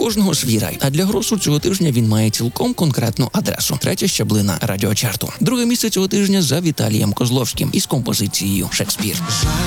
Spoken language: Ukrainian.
кожного свій рай. А для Гросу цього тижня він має цілком конкретну адресу. 3-я щаблина радіочарту. Друге місце цього тижня за Віталієм Козловським із композицією «Шекспір».